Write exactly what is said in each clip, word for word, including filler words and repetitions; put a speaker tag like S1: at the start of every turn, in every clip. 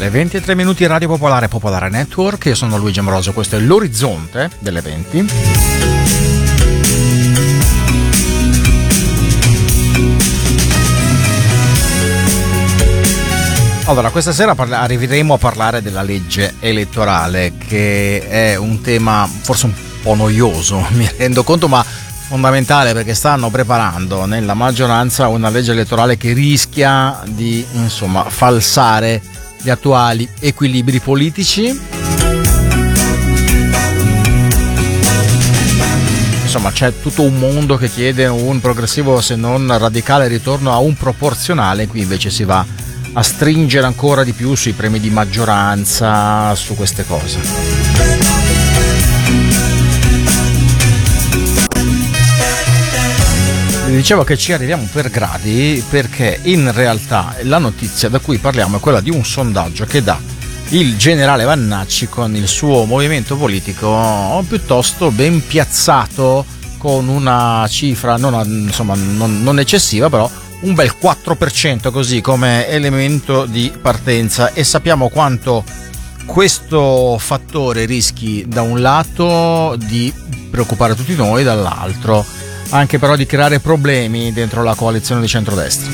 S1: Le venti e tre minuti, Radio Popolare, Popolare Network. Io sono Luigi Ambrosio, questo è l'orizzonte delle venti. Allora, questa sera parla- arriveremo a parlare della legge elettorale, che è un tema forse un po' noioso, mi rendo conto, ma fondamentale, perché stanno preparando nella maggioranza una legge elettorale che rischia di, insomma, falsare gli attuali equilibri politici. Insomma, c'è tutto un mondo che chiede un progressivo, se non radicale, ritorno a un proporzionale. Qui invece si va a stringere ancora di più sui premi di maggioranza, su queste cose. Dicevo che ci arriviamo per gradi, perché in realtà la notizia da cui parliamo è quella di un sondaggio che dà il generale Vannacci con il suo movimento politico piuttosto ben piazzato, con una cifra non, insomma, non, non eccessiva, però un bel quattro per cento così come elemento di partenza. E sappiamo quanto questo fattore rischi da un lato di preoccupare tutti noi, dall'altro anche però di creare problemi dentro la coalizione di centrodestra.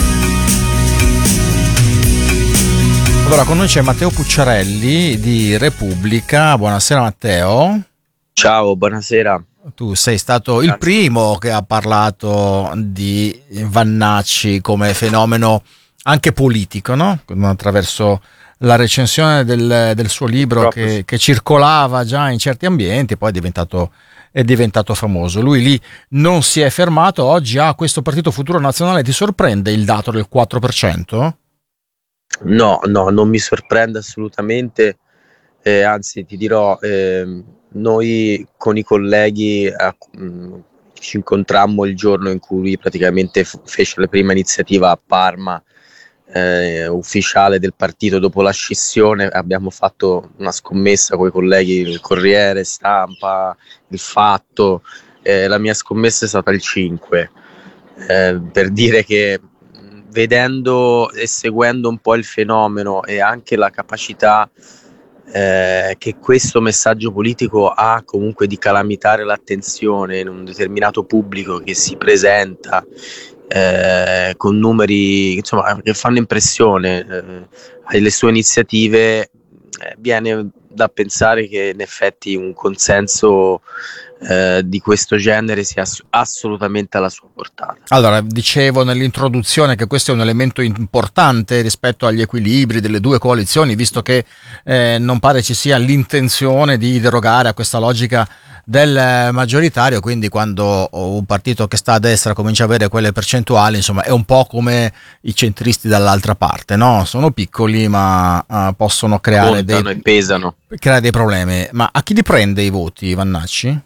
S1: Allora, con noi c'è Matteo Pucciarelli di Repubblica. Buonasera Matteo.
S2: Ciao, buonasera.
S1: Tu sei stato il primo che ha parlato di Vannacci come fenomeno anche politico, no? Attraverso la recensione del, del suo libro che, che circolava già in certi ambienti, poi è diventato è diventato famoso. Lui lì non si è fermato. Oggi ha questo Partito Futuro Nazionale. Ti sorprende il dato del quattro per cento?
S2: No, no, non mi sorprende assolutamente, eh, anzi ti dirò, eh, noi con i colleghi eh, mh, ci incontrammo il giorno in cui lui praticamente f- fece la prima iniziativa a Parma, eh, ufficiale del partito dopo la scissione. Abbiamo fatto una scommessa con i colleghi, il Corriere, Stampa, Il Fatto. Eh, la mia scommessa è stata il cinque, eh, per dire che vedendo e seguendo un po' il fenomeno e anche la capacità eh, che questo messaggio politico ha comunque di calamitare l'attenzione in un determinato pubblico che si presenta eh, con numeri, insomma, che fanno impressione, eh, alle sue iniziative, eh, viene da pensare che in effetti un consenso eh, di questo genere sia ass- assolutamente alla sua portata.
S1: Allora, dicevo nell'introduzione che questo è un elemento importante rispetto agli equilibri delle due coalizioni, visto che eh, non pare ci sia l'intenzione di derogare a questa logica del maggioritario. Quindi quando un partito che sta a destra comincia a avere quelle percentuali, insomma, è un po' come i centristi dall'altra parte, no? Sono piccoli ma uh, possono creare dei,
S2: e pesano.
S1: creare dei problemi. Ma a chi li prende i voti Vannacci?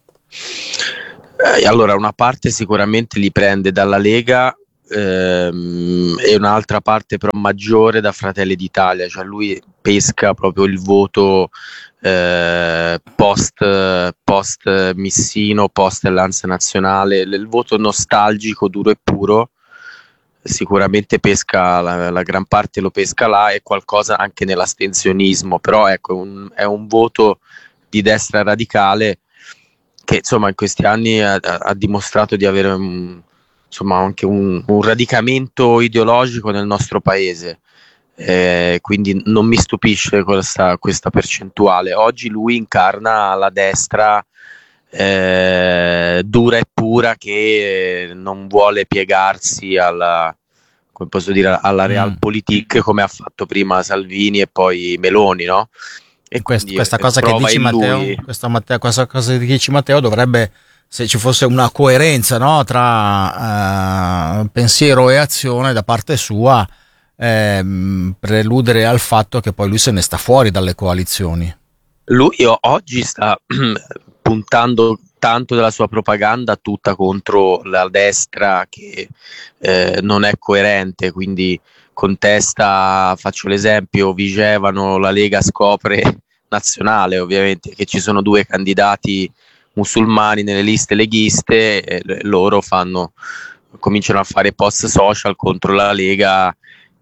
S2: Eh, allora, una parte sicuramente li prende dalla Lega, ehm, e un'altra parte però maggiore da Fratelli d'Italia, cioè lui pesca proprio il voto eh, post, post Missino, post Alleanza Nazionale, il voto nostalgico, duro e puro. Sicuramente pesca la, la gran parte, lo pesca là, e qualcosa anche nell'astensionismo, però ecco, è un, è un voto di destra radicale che insomma in questi anni ha, ha dimostrato di avere un, insomma anche un, un radicamento ideologico nel nostro paese, eh, quindi non mi stupisce questa, questa percentuale. Oggi lui incarna la destra eh, dura e pura, che non vuole piegarsi alla, come posso dire, alla realpolitik come ha fatto prima Salvini e poi Meloni, no?
S1: E quest, questa cosa che dici Matteo, questa, Matteo, questa cosa che dici Matteo dovrebbe, se ci fosse una coerenza, no, tra eh, pensiero e azione da parte sua, eh, preludere al fatto che poi lui se ne sta fuori dalle coalizioni.
S2: Lui oggi sta puntando tanto della sua propaganda tutta contro la destra che eh, non è coerente, quindi contesta, faccio l'esempio, Vigevano, la Lega scopre nazionale, ovviamente, che ci sono due candidati musulmani nelle liste leghiste, e loro fanno, cominciano a fare post social contro la Lega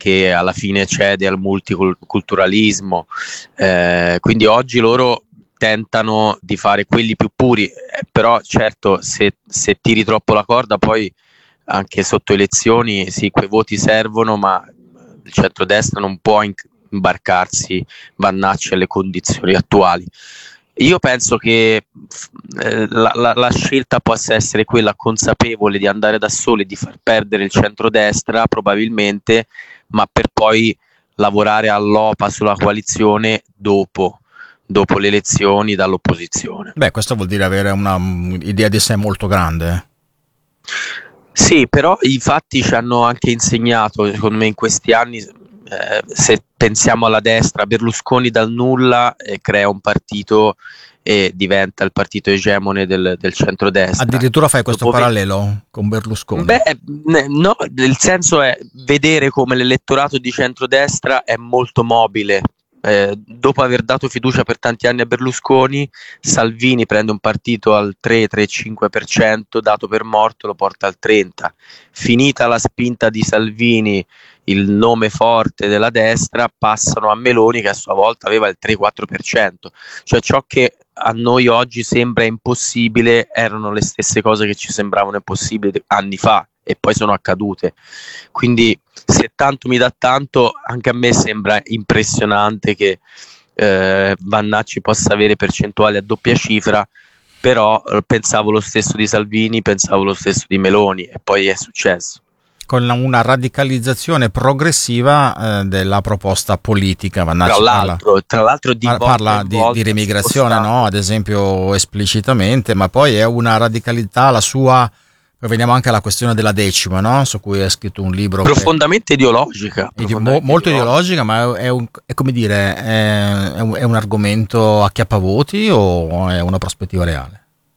S2: che alla fine cede al multiculturalismo, eh, quindi oggi loro tentano di fare quelli più puri, eh, però certo se, se tiri troppo la corda poi anche sotto elezioni sì, quei voti servono, ma il centrodestra non può imbarcarsi Vannacci alle condizioni attuali. Io penso che eh, la, la, la scelta possa essere quella consapevole di andare da soli, di far perdere il centrodestra probabilmente, ma per poi lavorare all'O P A sulla coalizione dopo, dopo le elezioni dall'opposizione.
S1: Beh, questo vuol dire avere una um, idea di sé molto grande.
S2: Sì, però i fatti ci hanno anche insegnato, secondo me, in questi anni, eh, se pensiamo alla destra, Berlusconi dal nulla eh, crea un partito e diventa il partito egemone del, del centrodestra.
S1: Addirittura fai questo
S2: Dopo
S1: parallelo
S2: ve-
S1: con Berlusconi?
S2: Beh, no, il senso è vedere come l'elettorato di centrodestra è molto mobile. Eh, dopo aver dato fiducia per tanti anni a Berlusconi, Salvini prende un partito al tre tre cinque per cento, dato per morto lo porta al trenta per cento. Finita la spinta di Salvini, il nome forte della destra, passano a Meloni che a sua volta aveva il tre quattro per cento. Cioè ciò che a noi oggi sembra impossibile erano le stesse cose che ci sembravano impossibili anni fa e poi sono accadute. Quindi se tanto mi dà tanto, anche a me sembra impressionante che eh, Vannacci possa avere percentuali a doppia cifra, però eh, pensavo lo stesso di Salvini, pensavo lo stesso di Meloni e poi è successo.
S1: Con una radicalizzazione progressiva eh, della proposta politica. Vannacci
S2: Tra l'altro,
S1: parla,
S2: tra l'altro di
S1: parla,
S2: volta
S1: parla
S2: in
S1: di,
S2: volta
S1: di remigrazione,
S2: spostato.
S1: no? Ad esempio esplicitamente, ma poi è una radicalità, la sua. Poi veniamo anche alla questione della decima, no? Su cui ha scritto un libro
S2: profondamente che, ideologica,
S1: è
S2: profondamente
S1: molto
S2: ideologica,
S1: ideologica, ma è, un, è come dire, è, è, un, è un argomento a chiappavoti o è una prospettiva reale?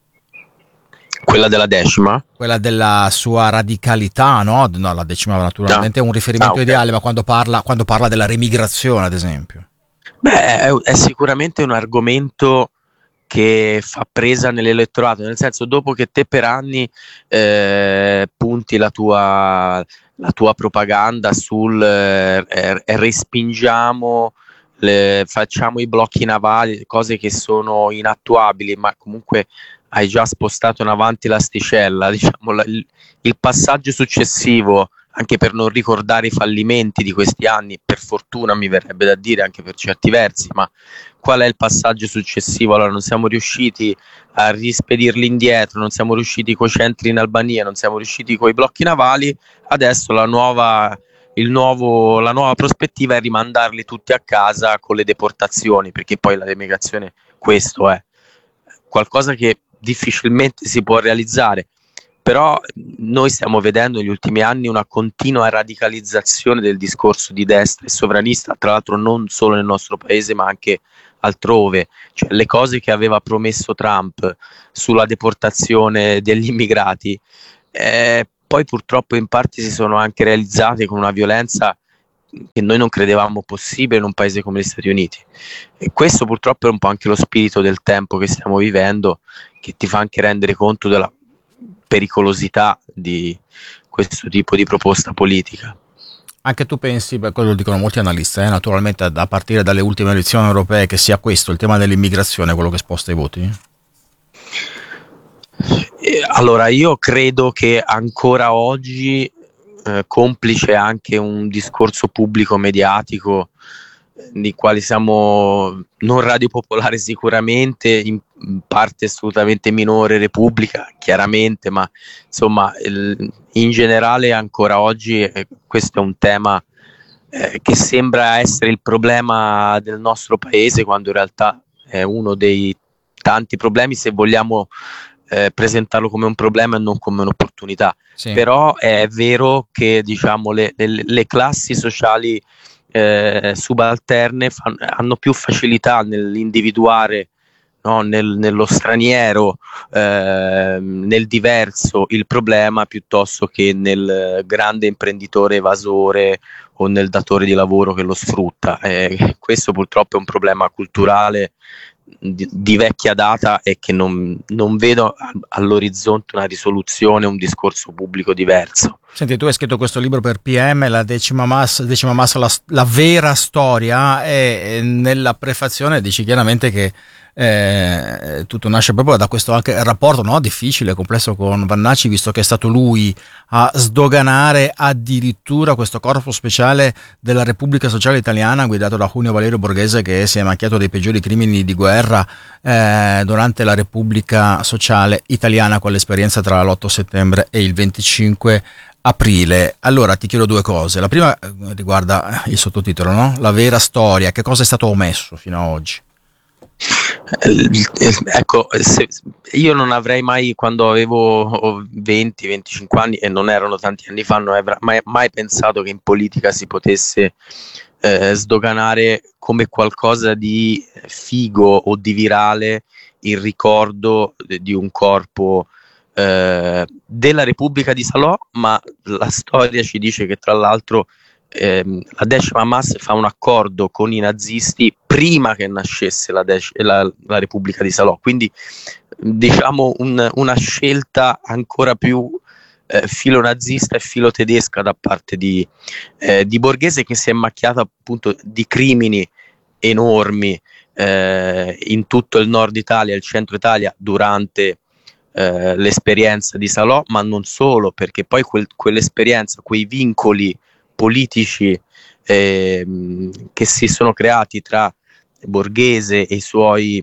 S2: Quella della decima?
S1: Quella della sua radicalità, no? No, la decima naturalmente
S2: Ah.
S1: è un riferimento
S2: Ah, okay.
S1: ideale, ma quando parla, quando parla della remigrazione, ad esempio.
S2: Beh, è, è sicuramente un argomento che fa presa nell'elettorato, nel senso, dopo che te per anni eh, punti la tua, la tua propaganda sul eh, eh, respingiamo, le, facciamo i blocchi navali, cose che sono inattuabili, ma comunque hai già spostato in avanti l'asticella, diciamo, la, il, il passaggio successivo, anche per non ricordare i fallimenti di questi anni, per fortuna mi verrebbe da dire, anche per certi versi, ma qual è il passaggio successivo? Allora, non siamo riusciti a rispedirli indietro, non siamo riusciti coi centri in Albania, non siamo riusciti coi blocchi navali, adesso la nuova, il nuovo, la nuova prospettiva è rimandarli tutti a casa con le deportazioni, perché poi la remigrazione questo è qualcosa che difficilmente si può realizzare. Però noi stiamo vedendo negli ultimi anni una continua radicalizzazione del discorso di destra e sovranista, tra l'altro non solo nel nostro paese ma anche altrove. Cioè, le cose che aveva promesso Trump sulla deportazione degli immigrati eh, poi purtroppo in parte si sono anche realizzate con una violenza che noi non credevamo possibile in un paese come gli Stati Uniti, e questo purtroppo è un po' anche lo spirito del tempo che stiamo vivendo, che ti fa anche rendere conto della pericolosità di questo tipo di proposta politica.
S1: Anche tu pensi, beh, quello lo dicono molti analisti, eh, naturalmente a partire dalle ultime elezioni europee, che sia questo il tema dell'immigrazione quello che sposta i voti?
S2: Eh, allora io credo che ancora oggi, eh, complice anche un discorso pubblico mediatico di quali siamo non Radio Popolare sicuramente, in parte assolutamente minore Repubblica chiaramente, ma insomma il, in generale ancora oggi eh, questo è un tema eh, che sembra essere il problema del nostro paese, quando in realtà è uno dei tanti problemi, se vogliamo eh, presentarlo come un problema e non come un'opportunità. Sì. Però è vero che diciamo le, le, le classi sociali Eh, subalterne fan, hanno più facilità nell'individuare, no, nel, nello straniero, eh, nel diverso il problema, piuttosto che nel grande imprenditore evasore o nel datore di lavoro che lo sfrutta. Eh, questo purtroppo è un problema culturale di, di vecchia data e che non, non vedo all'orizzonte una risoluzione, un discorso pubblico diverso.
S1: Senti, tu hai scritto questo libro per P M, la decima massa, decima massa la, la vera storia, e nella prefazione dici chiaramente che eh, tutto nasce proprio da questo anche rapporto, no? Difficile, complesso con Vannacci, visto che è stato lui a sdoganare addirittura questo corpo speciale della Repubblica Sociale Italiana guidato da Junio Valerio Borghese, che si è macchiato dei peggiori crimini di guerra eh, durante la Repubblica Sociale Italiana, con l'esperienza tra l'otto settembre e il venticinque aprile. Allora ti chiedo due cose. La prima riguarda il sottotitolo, no? La vera storia. Che cosa è stato omesso fino ad oggi?
S2: Ecco, se, io non avrei mai, quando avevo venti venticinque anni, e non erano tanti anni fa, non avrei mai, mai pensato che in politica si potesse eh, sdoganare come qualcosa di figo o di virale il ricordo di un corpo eh, della Repubblica di Salò, ma la storia ci dice che tra l'altro ehm, la decima Hamas fa un accordo con i nazisti prima che nascesse la, dec- la, la Repubblica di Salò, quindi diciamo un, una scelta ancora più eh, filo nazista e filo tedesca da parte di, eh, di Borghese, che si è macchiata appunto di crimini enormi eh, in tutto il nord Italia e il centro Italia durante eh, l'esperienza di Salò, ma non solo, perché poi quel, quell'esperienza, quei vincoli politici eh, che si sono creati tra Borghese e i suoi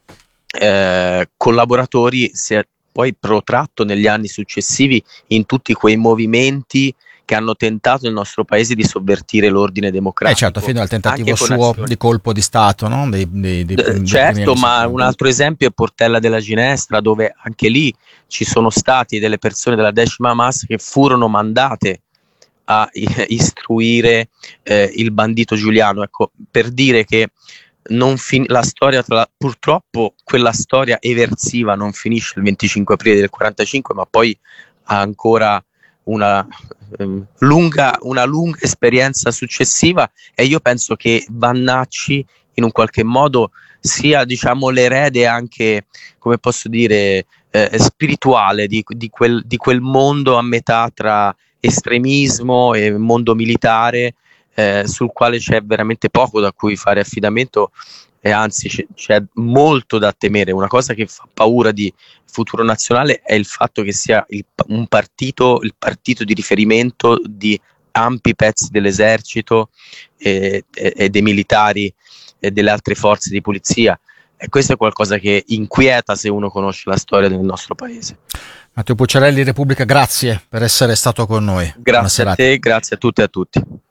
S2: eh, collaboratori si è poi protratto negli anni successivi in tutti quei movimenti che hanno tentato nel nostro paese di sovvertire l'ordine democratico.
S1: Eh certo, fino al tentativo suo azioni. di colpo di Stato, no? Dei, dei, dei,
S2: dei certo, ma un altro esempio è Portella della Ginestra, dove anche lì ci sono stati delle persone della decima Hamas che furono mandate a istruire eh, il bandito Giuliano. Ecco, per dire che non fin- la storia, tra la- purtroppo quella storia eversiva non finisce il venticinque aprile del quarantacinque, ma poi ha ancora una, ehm, lunga, una lunga esperienza successiva, e io penso che Vannacci in un qualche modo sia, diciamo, l'erede anche, come posso dire, eh, spirituale di, di, quel, di quel mondo a metà tra estremismo e mondo militare, eh, sul quale c'è veramente poco da cui fare affidamento, e anzi c'è, c'è molto da temere. Una cosa che fa paura di Futuro Nazionale è il fatto che sia il, un partito, il partito di riferimento di ampi pezzi dell'esercito e, e, e dei militari e delle altre forze di polizia, e questo è qualcosa che inquieta se uno conosce la storia del nostro paese.
S1: Matteo Pucciarelli, Repubblica, grazie per essere stato con noi.
S2: Grazie a te, grazie a tutte e a tutti.